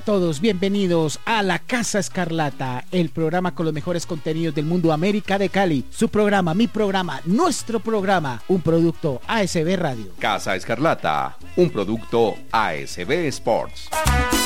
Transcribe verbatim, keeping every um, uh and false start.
todos, bienvenidos a La Casa Escarlata, el programa con los mejores contenidos del mundo América de Cali. Su programa, mi programa, nuestro programa, un producto A S B Radio. Casa Escarlata, un producto A S B Sports.